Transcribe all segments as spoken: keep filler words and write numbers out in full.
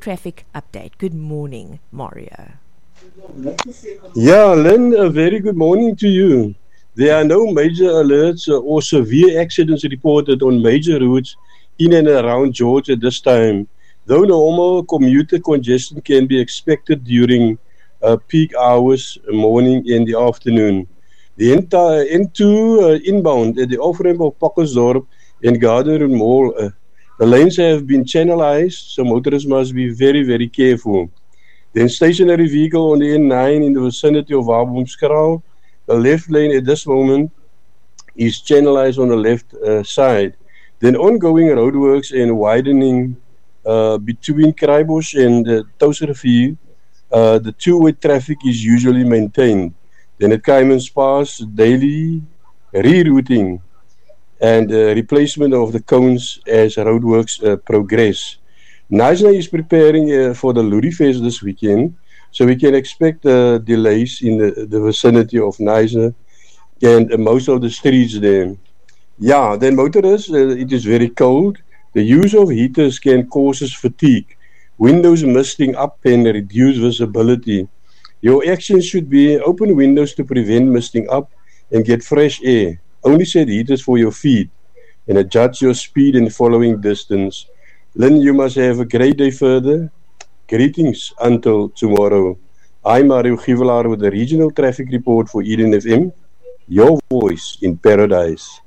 traffic update. Good morning, Mario. Yeah, Lynn, a very good morning to you. There are no major alerts or severe accidents reported on major routes in and around George at this time, though normal commuter congestion can be expected during uh, peak hours, morning and the afternoon. The entire N two uh, inbound at the off-ramp of Pockersdorp and Garden Mall, uh, the lanes have been channelized, so motorists must be very, very careful. Then stationary vehicle on the N nine in the vicinity of Waboomskraal, the left lane at this moment is channelized on the left uh, side. Then ongoing roadworks and widening uh, between Kraaibosch and uh, Touwsrivier, uh, the two-way traffic is usually maintained. Then at Kaiman's Pass, daily rerouting and uh, replacement of the cones as roadworks uh, progress. Knysna is preparing uh, for the Lurifest this weekend, so we can expect uh, delays in the, the vicinity of Knysna and uh, most of the streets there. Yeah, then motorists, uh, it is very cold. The use of heaters can cause fatigue, windows misting up and reduce visibility. Your action should be open windows to prevent misting up and get fresh air. Only set heaters for your feet and adjust your speed and following distance. Lynn, you must have a great day further. Greetings until tomorrow. I'm Mario Givelaar with the Regional Traffic Report for Eden F M. Your voice in paradise.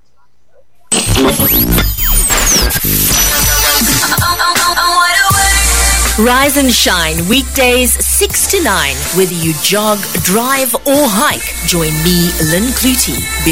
Rise and shine weekdays six to nine. Whether you jog, drive or hike, join me, Lynn Clutie.